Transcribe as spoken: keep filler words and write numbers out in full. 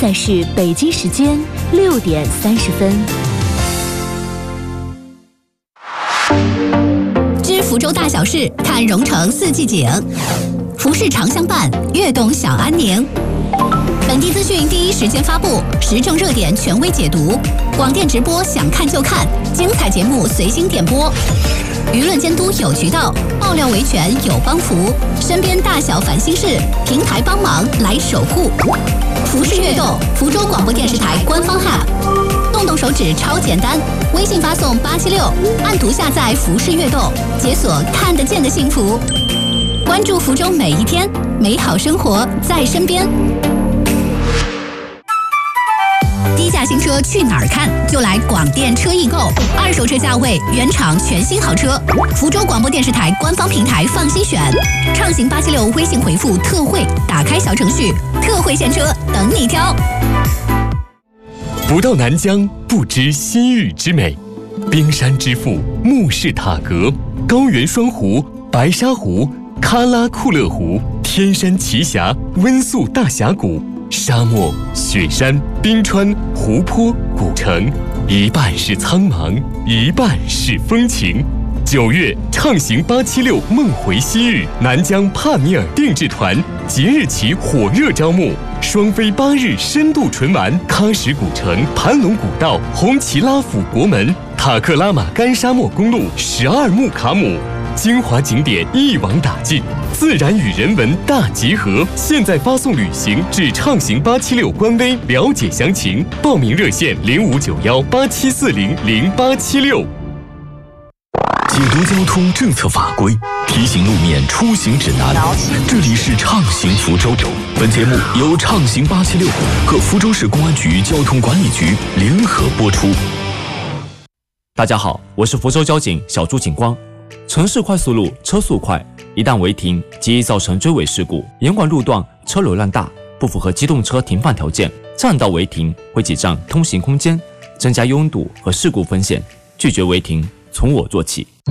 在是北京时间六点三十分。 知福州大小事，看蓉城四季景。服饰长相伴，悦动小安宁。本地资讯第一时间发布，时政热点权威解读。广电直播想看就看，精彩节目随心点播。舆论监督有渠道，爆料维权有帮扶。身边大小烦心事，平台帮忙来守护。服饰悦动，福州广播电视台官方 App， 动动手指超简单，微信发送八七六，按图下载服饰悦动，解锁看得见的幸福。关注福州每一天，美好生活在身边。低价新车去哪儿看？就来广电车易购，二手车价位，原厂全新好车。福州广播电视台官方平台放心选，畅行八七六微信回复特惠，打开小程序，特惠现车等你挑。 不到南疆不知西域之美，冰山之父木氏塔格，高原双湖、白沙湖、喀拉库勒湖、天山奇峡、温宿大峡谷。沙漠、雪山、冰川、湖泊、古城，一半是苍茫，一半是风情。九月畅行八七六梦回西域，南疆帕米尔定制团即日起火热招募，双飞八日深度纯玩喀什古城、盘龙古道、红旗拉府国门、塔克拉玛干沙漠公路十二木卡姆。精华景点一网打尽，自然与人文大结合。现在发送旅行至畅行八七六官微了解详情，报名热线零五九幺八七四零零八七六。 解读交通政策法规，提醒路面出行指南。这里是畅行福州。本节目由畅行八七六和福州市公安局交通管理局联合播出。 大家好，我是福州交警小朱警官。城市快速路车速快，一旦违停极易造成追尾事故。严管路段车流量大，不符合机动车停放条件，占道违停会挤占通行空间，增加拥堵和事故风险。拒绝违停，从我做起。